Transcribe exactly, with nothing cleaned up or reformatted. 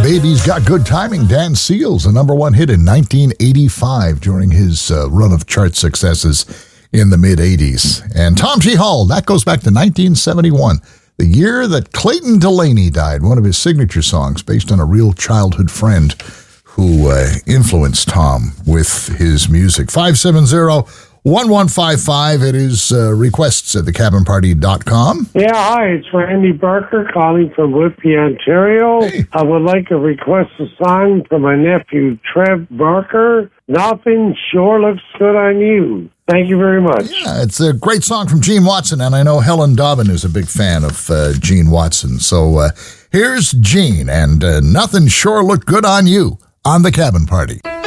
Baby's Got Good Timing, Dan Seals, a number one hit in nineteen eighty-five during his uh, run of chart successes in the mid-eighties. And Tom G. Hall, that goes back to nineteen seventy-one, the year that Clayton Delaney died, one of his signature songs based on a real childhood friend who uh, influenced Tom with his music. five seven zero, one one five five. It is uh, requests at the cabin party dot com. Yeah, hi, it's Randy Barker calling from Whitby, Ontario. Hey. I would like to request a song for my nephew, Trev Barker. Nothing Sure Looks Good on You. Thank you very much. Yeah, it's a great song from Gene Watson, and I know Helen Dobbin is a big fan of uh, Gene Watson. So uh, here's Gene, and uh, Nothing Sure Looked Good on You on the Cabin Party.